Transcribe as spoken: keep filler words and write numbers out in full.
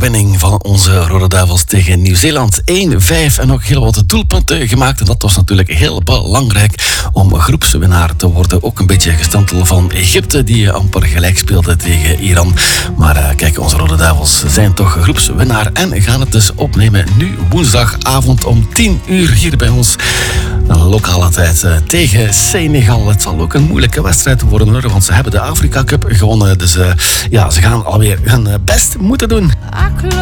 overwinning van onze Rode Duivels tegen Nieuw-Zeeland. één vijf en ook heel wat doelpunten gemaakt. En dat was natuurlijk heel belangrijk om groepswinnaar te worden. Ook een beetje gestantel van Egypte, die amper gelijk speelde tegen Iran. Maar uh, kijk, onze Rode Duivels zijn toch groepswinnaar en gaan het dus opnemen nu woensdagavond om tien uur hier bij ons. Lokale tijd uh, tegen Senegal. Het zal ook een moeilijke wedstrijd worden, hoor, want ze hebben de Afrika Cup gewonnen. Dus uh, ja, ze gaan alweer hun best moeten doen.